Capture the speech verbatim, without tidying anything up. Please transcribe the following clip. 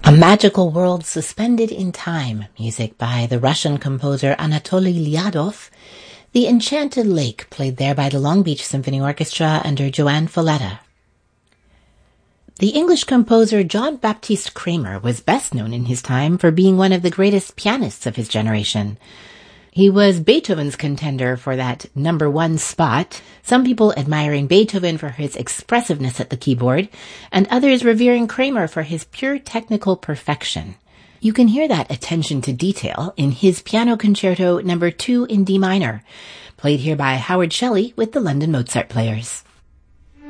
A Magical World Suspended in Time, music by the Russian composer Anatoly Lyadov. The Enchanted Lake, played there by the Long Beach Symphony Orchestra under Joanne Folletta. The English composer John Baptiste Kramer was best known in his time for being one of the greatest pianists of his generation. He was Beethoven's contender for that number one spot, some people admiring Beethoven for his expressiveness at the keyboard, and others revering Kramer for his pure technical perfection. You can hear that attention to detail in his Piano Concerto number two in D minor, played here by Howard Shelley with the London Mozart Players.